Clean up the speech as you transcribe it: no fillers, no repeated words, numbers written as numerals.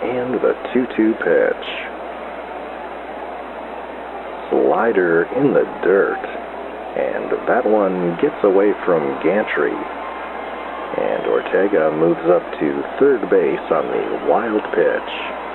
And the 2-2 pitch. Slider in the dirt. And that one gets away from Gantry. And Ortega moves up to third base on the wild pitch.